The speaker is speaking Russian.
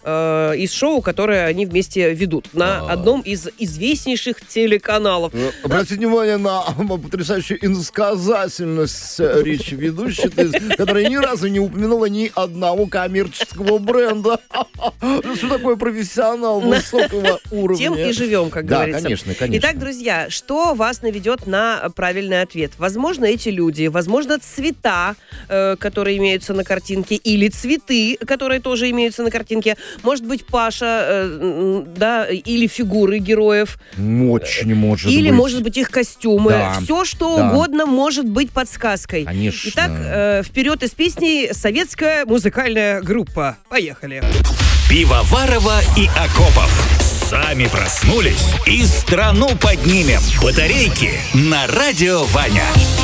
из шоу, которое они вместе ведут на одном из известнейших телеканалов. Обратите внимание на потрясающую иносказательность речи ведущей, которая ни разу не упомянула ни одного коммерческого бренда. Что такое профессионал высокого уровня? Тем и живем, как говорится. Да, конечно. Итак, друзья, что вас наведет на правильный ответ? Возможно, эти люди, возможно, цвета, которые имеются на картинке, или цветы, которые тоже имеются на картинке. Может быть, Паша, да, или фигуры героев. Очень может быть. Или, может быть, их костюмы. Да. Все, что угодно может быть подсказкой. Конечно. Итак, вперед из песни «Советская музыкальная группа». Поехали. Пивоварова и Акопов. Сами проснулись и страну поднимем. Батарейки на радио Ваня.